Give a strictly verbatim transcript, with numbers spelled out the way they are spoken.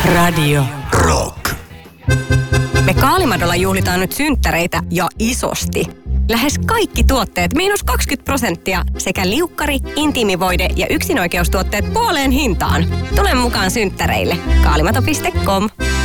Radio Rock. Me Kaalimadolla juhlitaan nyt synttäreitä ja isosti. Lähes kaikki tuotteet miinus kaksikymmentä prosenttia sekä liukkari, intiimivoide ja yksinoikeustuotteet puoleen hintaan. Tule mukaan synttäreille. Kaalimato piste com